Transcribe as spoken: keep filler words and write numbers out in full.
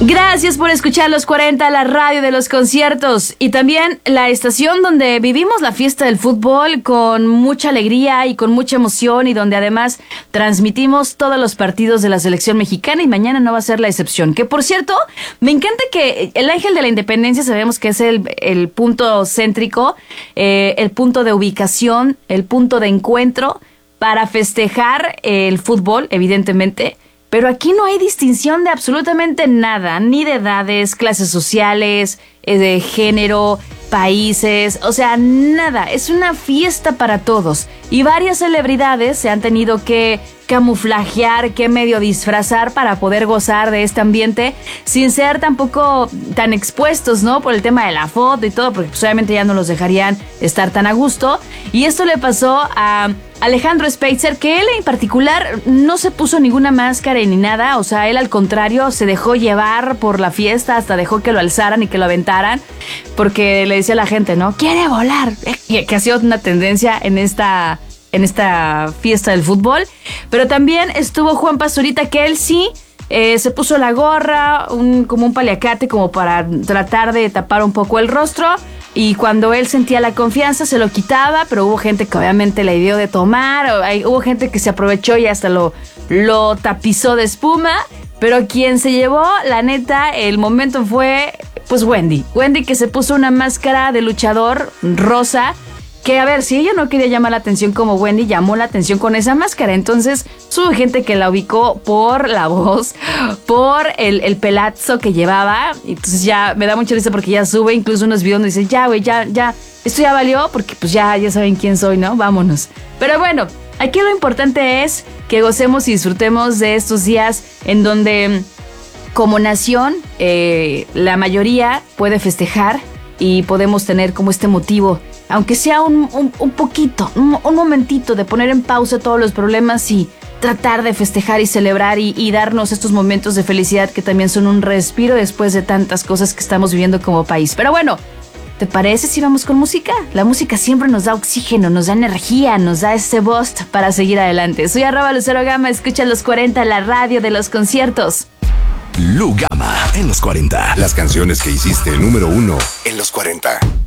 Gracias por escuchar Los cuarenta, la radio de los conciertos y también la estación donde vivimos la fiesta del fútbol con mucha alegría y con mucha emoción y donde además transmitimos todos los partidos de la selección mexicana y mañana no va a ser la excepción. Que por cierto, me encanta que el Ángel de la Independencia sabemos que es el, el punto céntrico, eh, el punto de ubicación, el punto de encuentro para festejar el fútbol, evidentemente. Pero aquí no hay distinción de absolutamente nada, ni de edades, clases sociales, de género, países, o sea, nada. Es una fiesta para todos. Y varias celebridades se han tenido que camuflajear, que medio disfrazar para poder gozar de este ambiente sin ser tampoco tan expuestos, ¿no? Por el tema de la foto y todo, porque pues, obviamente ya no los dejarían estar tan a gusto. Y esto le pasó a Alejandro Spitzer, que él en particular no se puso ninguna máscara ni nada, o sea, él al contrario se dejó llevar por la fiesta, hasta dejó que lo alzaran y que lo aventaran, porque le decía a la gente, ¿no? ¡Quiere volar! Que ha sido una tendencia en esta, en esta fiesta del fútbol. Pero también estuvo Juan Pazurita, que él sí eh, se puso la gorra, un, como un paliacate, como para tratar de tapar un poco el rostro. Y cuando él sentía la confianza se lo quitaba, pero hubo gente que obviamente le dio de tomar, hubo gente que se aprovechó y hasta lo, lo tapizó de espuma, pero quien se llevó, la neta, el momento fue pues Wendy. Wendy que se puso una máscara de luchador rosa, que a ver, si ella no quería llamar la atención como Wendy, llamó la atención con esa máscara. Entonces hubo gente que la ubicó por la voz, por el, el pelazo que llevaba. Entonces ya me da mucha risa porque ya sube incluso unos videos donde dice, ya güey, ya, ya, esto ya valió porque pues ya, ya saben quién soy, ¿no? Vámonos. Pero bueno, aquí lo importante es que gocemos y disfrutemos de estos días en donde como nación eh, la mayoría puede festejar y podemos tener como este motivo, aunque sea un, un, un poquito, un, un momentito de poner en pausa todos los problemas y tratar de festejar y celebrar y, y darnos estos momentos de felicidad que también son un respiro después de tantas cosas que estamos viviendo como país. Pero bueno, ¿te parece si vamos con música? La música siempre nos da oxígeno, nos da energía, nos da ese boost para seguir adelante. Soy arroba Lucero Gama, escucha Los cuarenta, la radio de los conciertos. Lugama en Los cuarenta. Las canciones que hiciste número uno en Los cuarenta.